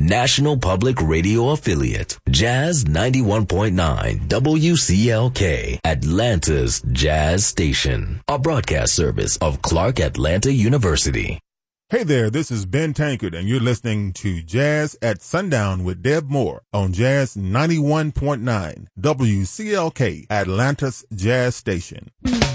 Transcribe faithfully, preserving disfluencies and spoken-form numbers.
National Public Radio affiliate, Jazz ninety-one point nine W C L K, Atlanta's Jazz Station, a broadcast service of Clark Atlanta University. Hey there, this is Ben Tankard, and you're listening to Jazz at Sundown with Deb Moore on Jazz ninety-one point nine W C L K, Atlanta's Jazz Station.